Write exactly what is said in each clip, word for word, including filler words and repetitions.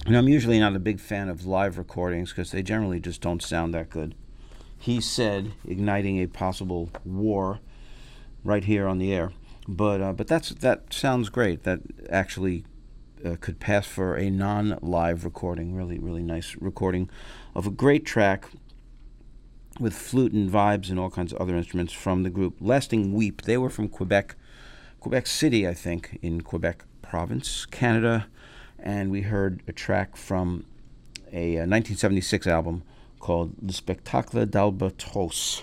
And I'm usually not a big fan of live recordings because they generally just don't sound that good. He said, igniting a possible war right here on the air. But uh, but that's that sounds great. That actually uh, could pass for a non-live recording. Really, really nice recording of a great track with flute and vibes and all kinds of other instruments from the group Lasting Weep. They were from Quebec, Quebec City, I think, in Quebec Province, Canada. And we heard a track from a, a nineteen seventy-six album called Le Spectacle d'Albatros.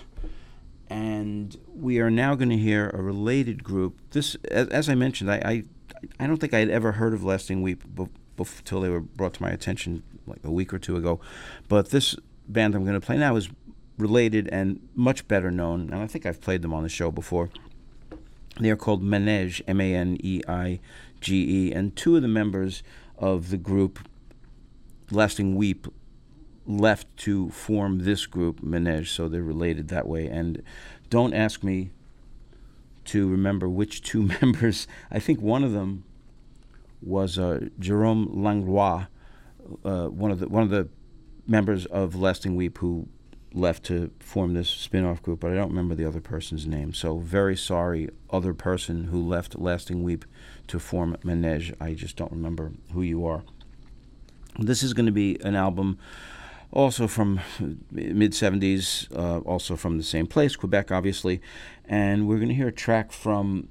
And we are now going to hear a related group. This, as, as I mentioned, I, I I don't think I had ever heard of Lasting Weep until they were brought to my attention like a week or two ago. But this band I'm going to play now is related and much better known, and I think I've played them on the show before. They are called Manège, M A N E I G E, and two of the members of the group Lasting Weep left to form this group, Manège, so they're related that way. And don't ask me to remember which two members. I think one of them was uh, Jerome Langlois, uh, one of the one of the members of Lasting Weep who left to form this spin-off group, but I don't remember the other person's name. So very sorry, other person who left Lasting Weep to form Manège. I just don't remember who you are. This is going to be an album also from mid-seventies, uh, also from the same place, Quebec, obviously. And we're going to hear a track from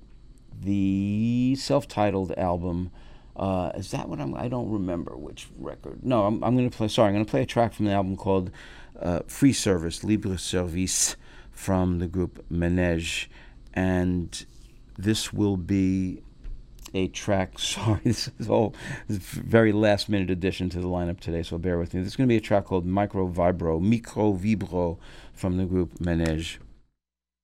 the self-titled album. Uh, is that what I'm... I don't remember which record. No, I'm, I'm going to play... Sorry, I'm going to play a track from the album called uh, Free Service, Libre Service, from the group Manège. And this will be a track... Sorry, this is all this is a very last-minute addition to the lineup today, so bear with me. This is going to be a track called Micro Vibro, Micro Vibro, from the group Manège.